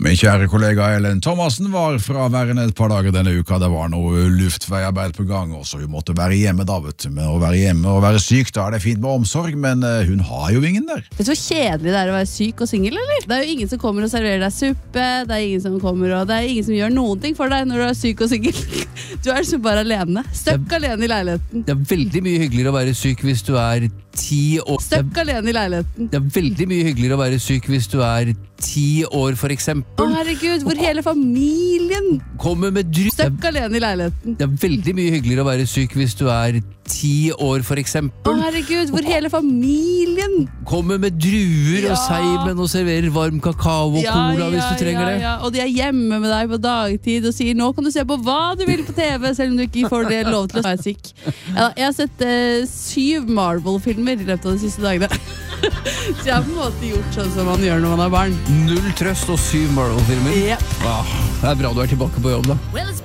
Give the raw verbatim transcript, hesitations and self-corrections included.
Min kjære kollega Ellen Thomasen var fraværende et par dager denne uka. Det var noe luftveiarbeid på gang, og så hun måtte være hjemme da, vet du. Men å være hjemme og være syk, da er det fint med omsorg, men uh, hun har jo ingen der. Vet du hvor kjedelig det er å være syk og single, eller? Det er jo ingen som kommer og serverer deg suppe, det er ingen som kommer og det er ingen som gjør noen ting for deg når du er syk og single. Du er så bare alene. Støkk det, alene i leiligheten. Det er veldig mye hyggeligere å være syk hvis du er ti år. Støkk alene i leiligheten. Det er veldig mye hyggeligere å være syk hvis du er ti år, for eksempel. Å herregud, hvor hele familien kommer med dru... Støkk alene i leiligheten. Det er veldig mye hyggeligere å være syk hvis du er ti år, for eksempel. Å herregud, hvor hele familien kommer med druer ja. og seimen og serverer varm kakao og ja, cola hvis ja, du trenger ja, det. Ja. Og de er hjemme med deg på dagtid og sier nå kan du se på hva du vil på T V, selv om du ikke får det lov til å være syk. Ja, jeg har sett uh, syv Marvel-filmer i løpet av de siste dagene. Så jeg har på en måte gjort sånn som man gjør når man har barn. Null trøst og syv Marvel-filmer. Yep. Ah, det er bra du er tilbake på jobb da. Well, it's